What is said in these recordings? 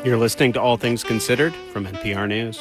You're listening to All Things Considered from NPR News.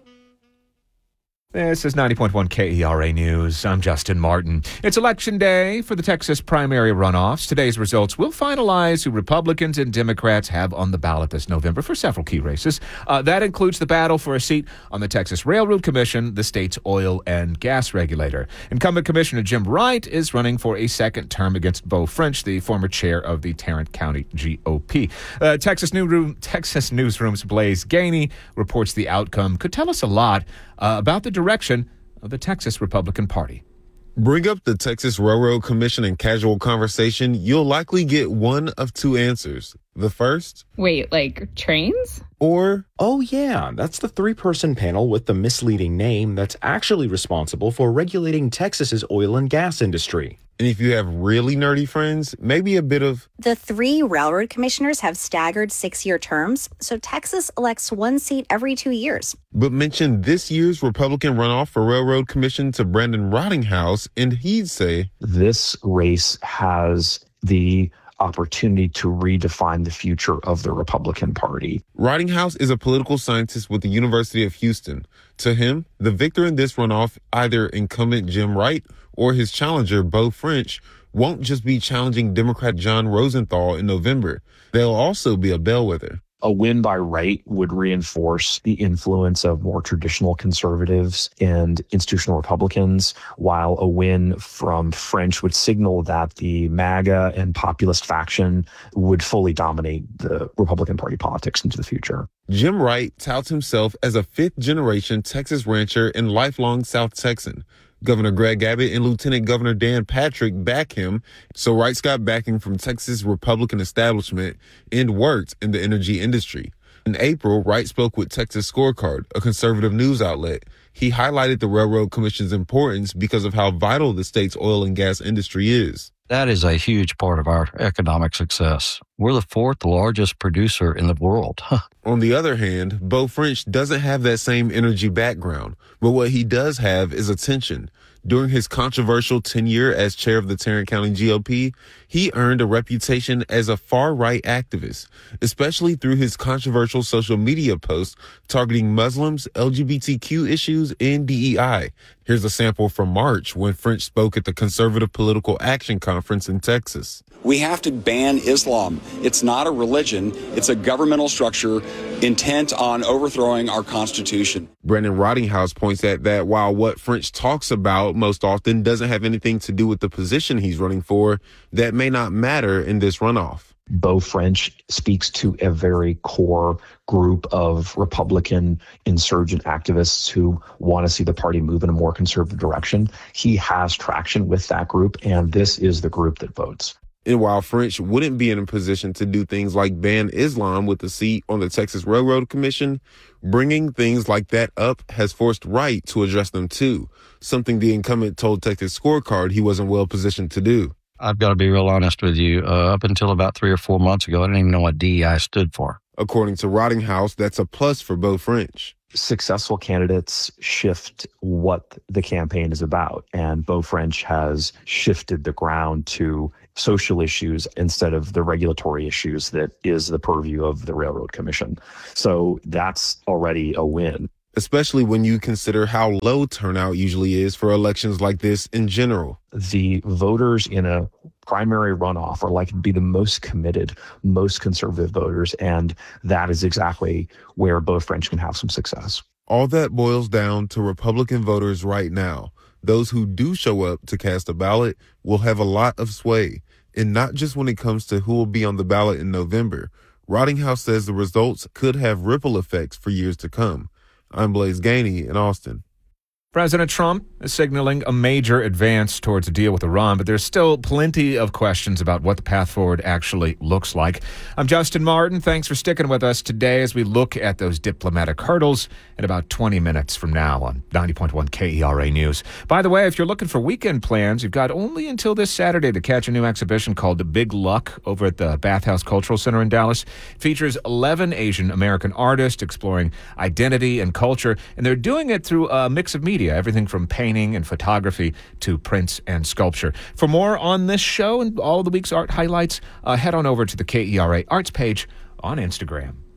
This is 90.1 KERA News. I'm Justin Martin. It's Election Day for the Texas primary runoffs. Today's results will finalize who Republicans and Democrats have on the ballot this November for several key races. That includes the battle for a seat on the Texas Railroad Commission, the state's oil and gas regulator. Incumbent Commissioner Jim Wright is running for a second term against Beau French, the former chair of the Tarrant County GOP. Texas Newsroom's Blaise Gainey reports the outcome could tell us a lot about the direction of the Texas Republican Party. Bring up the Texas Railroad Commission in casual conversation, you'll likely get one of two answers. The first? Wait, like trains? Or, oh yeah, that's the three-person panel with the misleading name that's actually responsible for regulating Texas's oil and gas industry. And if you have really nerdy friends, maybe a bit of... The three railroad commissioners have staggered 6-year terms, so Texas elects one seat every 2 years. But mention this year's Republican runoff for Railroad Commission to Brandon Rottinghouse, and he'd say... This race has the opportunity to redefine the future of the Republican Party. Rottinghouse is a political scientist with the University of Houston. To him, the victor in this runoff, either incumbent Jim Wright or his challenger, Beau French, won't just be challenging Democrat John Rosenthal in November. They'll also be a bellwether. A win by Wright would reinforce the influence of more traditional conservatives and institutional Republicans, while a win from French would signal that the MAGA and populist faction would fully dominate the Republican Party politics into the future. Jim Wright touts himself as a fifth-generation Texas rancher and lifelong South Texan. Governor Greg Abbott and Lieutenant Governor Dan Patrick back him, so Wright's got backing from Texas Republican establishment and worked in the energy industry. In April, Wright spoke with Texas Scorecard, a conservative news outlet. He highlighted the Railroad Commission's importance because of how vital the state's oil and gas industry is. That is a huge part of our economic success. We're the fourth largest producer in the world. On the other hand, Beau French doesn't have that same energy background, but what he does have is attention. During his controversial tenure as chair of the Tarrant County GOP, he earned a reputation as a far-right activist, especially through his controversial social media posts targeting Muslims, LGBTQ issues, and DEI. Here's a sample from March when French spoke at the Conservative Political Action Conference in Texas. We have to ban Islam. It's not a religion. It's a governmental structure intent on overthrowing our Constitution. Brandon Rottinghouse points at that while what French talks about most often doesn't have anything to do with the position he's running for, that may not matter in this runoff. Beau French speaks to a very core group of Republican insurgent activists who want to see the party move in a more conservative direction. He has traction with that group, and this is the group that votes. And while French wouldn't be in a position to do things like ban Islam with a seat on the Texas Railroad Commission, bringing things like that up has forced Wright to address them too, something the incumbent told Texas Scorecard he wasn't well positioned to do. I've got to be real honest with you. Up until about 3 or 4 months ago, I didn't even know what DEI stood for. According to Rottinghouse, that's a plus for Beau French. Successful candidates shift what the campaign is about, and Beau French has shifted the ground to social issues instead of the regulatory issues that is the purview of the Railroad Commission. So that's already a win. Especially when you consider how low turnout usually is for elections like this in general. The voters in a primary runoff are likely to be the most committed, most conservative voters, and that is exactly where Beau French can have some success. All that boils down to Republican voters right now. Those who do show up to cast a ballot will have a lot of sway, and not just when it comes to who will be on the ballot in November. Rottinghouse says the results could have ripple effects for years to come. I'm Blaise Gainey in Austin. President Trump is signaling a major advance towards a deal with Iran, but there's still plenty of questions about what the path forward actually looks like. I'm Justin Martin. Thanks for sticking with us today as we look at those diplomatic hurdles in about 20 minutes from now on 90.1 KERA News. By the way, if you're looking for weekend plans, you've got only until this Saturday to catch a new exhibition called Big Luck over at the Bathhouse Cultural Center in Dallas. It features 11 Asian American artists exploring identity and culture, and they're doing it through a mix of media. Everything from painting and photography to prints and sculpture. For more on this show and all the week's art highlights, head on over to the KERA Arts page on Instagram.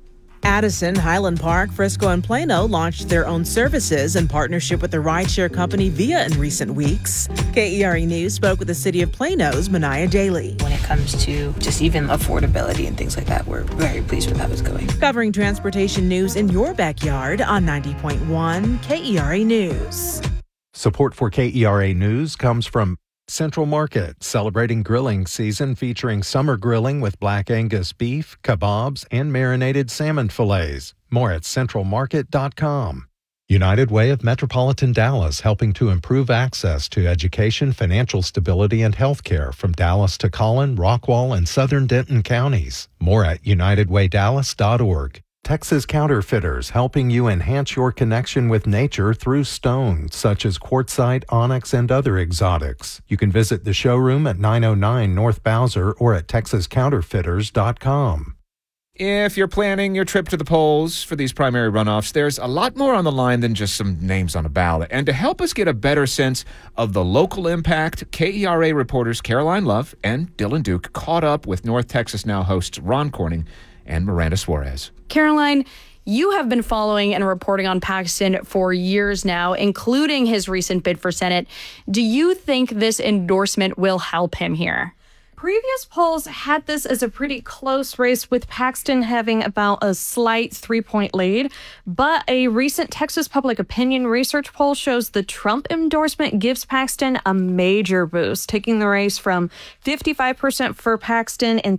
Addison, Highland Park, Frisco, and Plano launched their own services in partnership with the rideshare company Via in recent weeks. KERE News spoke with the city of Plano's Mania Daly. When it comes to just even affordability and things like that, we're very pleased with how it's going. Covering transportation news in your backyard on 90.1 KERE News. Support for KERA News comes from Central Market, celebrating grilling season featuring summer grilling with Black Angus beef, kebabs, and marinated salmon fillets. More at centralmarket.com. United Way of Metropolitan Dallas, helping to improve access to education, financial stability, and health care from Dallas to Collin, Rockwall, and southern Denton counties. More at unitedwaydallas.org. Texas Counterfeiters, helping you enhance your connection with nature through stone, such as quartzite, onyx, and other exotics. You can visit the showroom at 909 North Bowser or at texascounterfeiters.com. If you're planning your trip to the polls for these primary runoffs, there's a lot more on the line than just some names on a ballot. And to help us get a better sense of the local impact, KERA reporters Caroline Love and Dylan Duke caught up with North Texas Now hosts Ron Corning and Miranda Suarez. Caroline, you have been following and reporting on Paxton for years now, including his recent bid for Senate. Do you think this endorsement will help him here? Previous polls had this as a pretty close race, with Paxton having about a slight 3-point lead. But a recent Texas Public Opinion research poll shows the Trump endorsement gives Paxton a major boost, taking the race from 55% for Paxton and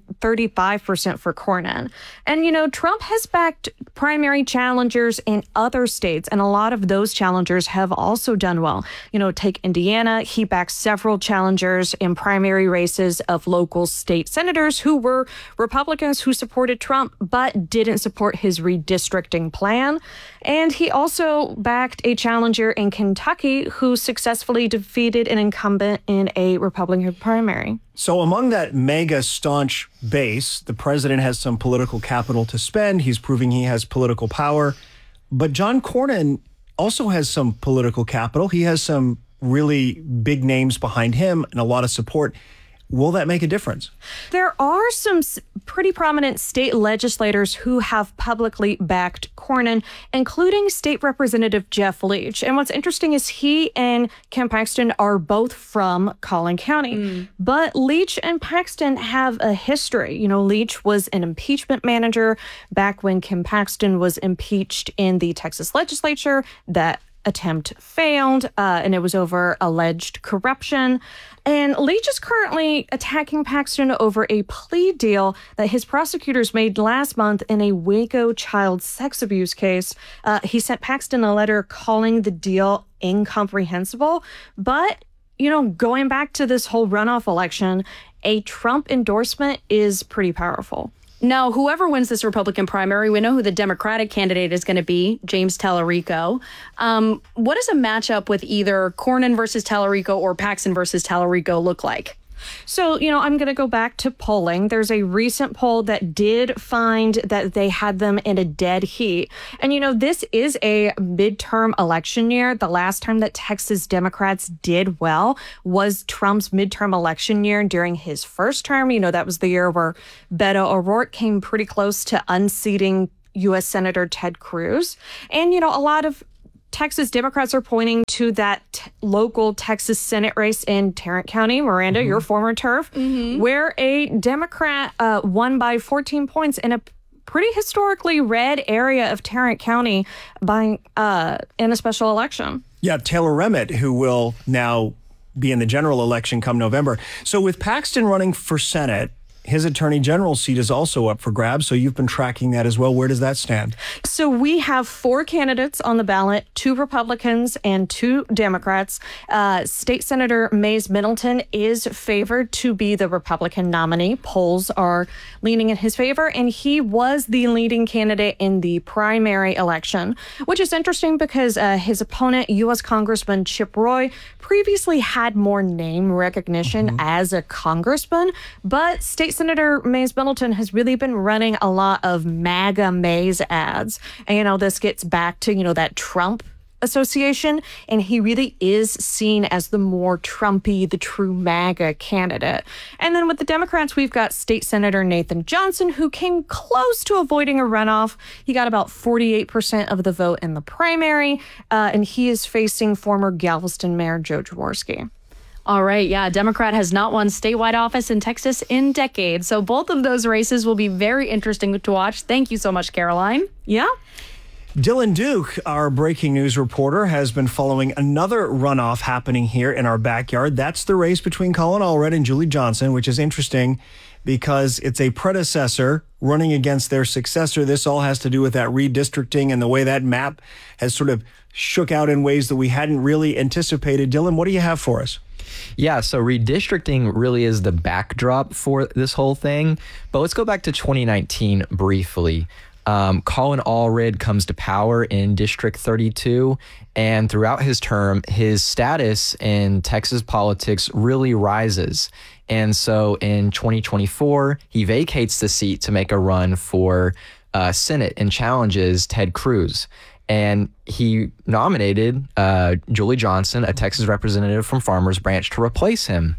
35% for Cornyn. And, you know, Trump has backed primary challengers in other states, and a lot of those challengers have also done well. You know, take Indiana. He backed several challengers in primary races of local state senators who were Republicans who supported Trump but didn't support his redistricting plan. And he also backed a challenger in Kentucky who successfully defeated an incumbent in a Republican primary. So among that mega staunch base, the president has some political capital to spend. He's proving he has political power. But John Cornyn also has some political capital. He has some really big names behind him and a lot of support. Will that make a difference? There are some pretty prominent state legislators who have publicly backed Cornyn, including State Representative Jeff Leach. And what's interesting is he and Ken Paxton are both from Collin County. But Leach and Paxton have a history. You know, Leach was an impeachment manager back when Ken Paxton was impeached in the Texas legislature. That attempt failed, and it was over alleged corruption. And Leach is currently attacking Paxton over a plea deal that his prosecutors made last month in a Waco child sex abuse case. He sent Paxton a letter calling the deal incomprehensible. But, you know, going back to this whole runoff election, a Trump endorsement is pretty powerful. Now, whoever wins this Republican primary, we know who the Democratic candidate is going to be, James Tallarico. What does a matchup with either Cornyn versus Tallarico or Paxton versus Tallarico look like? So, you know, I'm going to go back to polling. There's a recent poll that did find that they had them in a dead heat. And, you know, this is a midterm election year. The last time that Texas Democrats did well was Trump's midterm election year during his first term. You know, that was the year where Beto O'Rourke came pretty close to unseating U.S. Senator Ted Cruz. And, you know, a lot of Texas Democrats are pointing to that local Texas Senate race in Tarrant County, Miranda, your former turf, where a Democrat won by 14 points in a pretty historically red area of Tarrant County in a special election. Yeah, Taylor Remmett, who will now be in the general election come November. So with Paxton running for Senate, his attorney general seat is also up for grabs. So you've been tracking that as well. Where does that stand? So we have 4 candidates on the ballot, 2 Republicans and 2 Democrats. State Senator Mays Middleton is favored to be the Republican nominee. Polls are leaning in his favor, and he was the leading candidate in the primary election, which is interesting because his opponent, U.S. Congressman Chip Roy, previously had more name recognition as a congressman, but State Senator Mays Middleton has really been running a lot of MAGA Mays ads. And, you know, this gets back to, you know, that Trump Association, and he really is seen as the more Trumpy, the true MAGA candidate. And then with the Democrats, we've got State Senator Nathan Johnson, who came close to avoiding a runoff. He got about 48% of the vote in the primary, and he is facing former Galveston Mayor Joe Jaworski. All right. Yeah. Democrat has not won statewide office in Texas in decades. So both of those races will be very interesting to watch. Thank you so much, Caroline. Yeah. Dylan Duke, our breaking news reporter, has been following another runoff happening here in our backyard. That's the race between Colin Allred and Julie Johnson, which is interesting because it's a predecessor running against their successor. This all has to do with that redistricting and the way that map has sort of shook out in ways that we hadn't really anticipated. Dylan, what do you have for us? Yeah, so redistricting really is the backdrop for this whole thing. But let's go back to 2019 briefly. Colin Allred comes to power in District 32, and throughout his term, his status in Texas politics really rises. And so in 2024, he vacates the seat to make a run for Senate and challenges Ted Cruz. And he nominated Julie Johnson, a Texas representative from Farmers Branch, to replace him.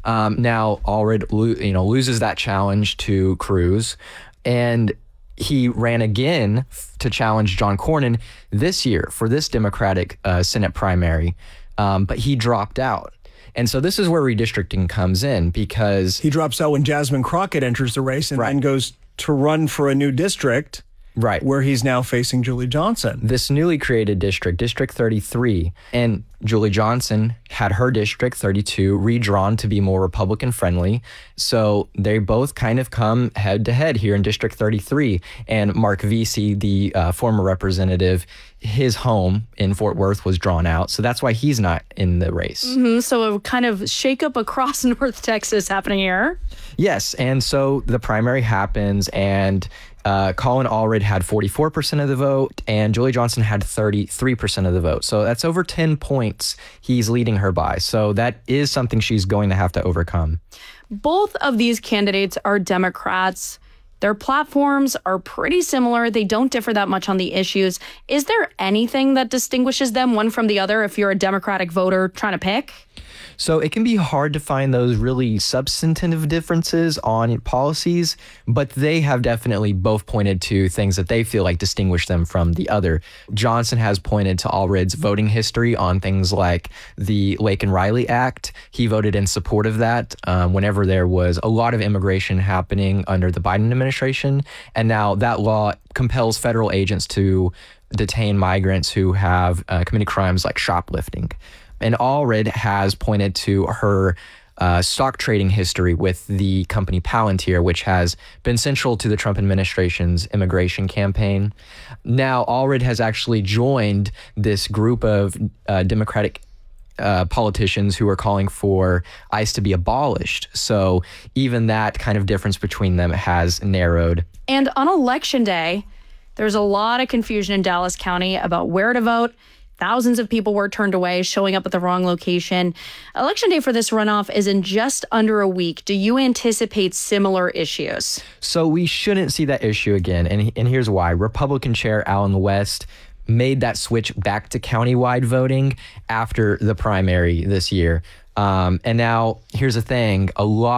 Now, Allred loses that challenge to Cruz, and he ran again to challenge John Cornyn this year for this Democratic Senate primary, but he dropped out. And so this is where redistricting comes in, because he drops out when Jasmine Crockett enters the race and then goes to run for a new district. Right. Where he's now facing Julie Johnson. This newly created district, District 33, and Julie Johnson had her District 32 redrawn to be more Republican friendly. So they both kind of come head to head here in District 33. And Mark Vesey, the former representative, his home in Fort Worth was drawn out. So that's why he's not in the race. Mm-hmm. So a kind of shakeup across North Texas happening here. Yes. And so the primary happens, and Colin Allred had 44% of the vote, and Julie Johnson had 33% of the vote. So that's over 10 points he's leading her by. So that is something she's going to have to overcome. Both of these candidates are Democrats. Their platforms are pretty similar. They don't differ that much on the issues. Is there anything that distinguishes them one from the other if you're a Democratic voter trying to pick? So it can be hard to find those really substantive differences on policies, but they have definitely both pointed to things that they feel like distinguish them from the other. Johnson has pointed to Allred's voting history on things like the Laken Riley Act. He voted in support of that whenever there was a lot of immigration happening under the Biden administration. And now that law compels federal agents to detain migrants who have committed crimes like shoplifting. And Allred has pointed to her stock trading history with the company Palantir, which has been central to the Trump administration's immigration campaign. Now, Allred has actually joined this group of Democratic politicians who are calling for ICE to be abolished. So even that kind of difference between them has narrowed. And on Election Day, there's a lot of confusion in Dallas County about where to vote. Thousands of people were turned away, showing up at the wrong location. Election day for this runoff is in just under a week. Do you anticipate similar issues? So we shouldn't see that issue again. And here's why. Republican Chair Allen West made that switch back to countywide voting after the primary this year. And now here's the thing.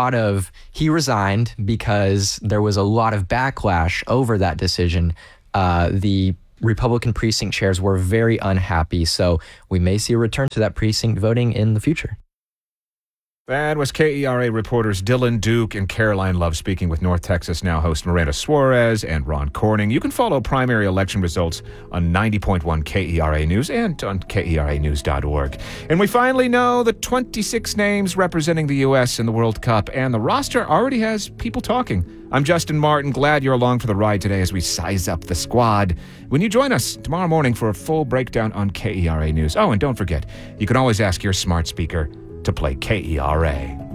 He resigned because there was a lot of backlash over that decision. The Republican precinct chairs were very unhappy, so we may see a return to that precinct voting in the future. That was KERA reporters Dylan Duke and Caroline Love speaking with North Texas Now host Miranda Suarez and Ron Corning. You can follow primary election results on 90.1 KERA News and on KERAnews.org. And we finally know the 26 names representing the U.S. in the World Cup, and the roster already has people talking. I'm Justin Martin. Glad you're along for the ride today as we size up the squad. When you join us tomorrow morning for a full breakdown on KERA News. Oh, and don't forget, you can always ask your smart speaker to play KERA.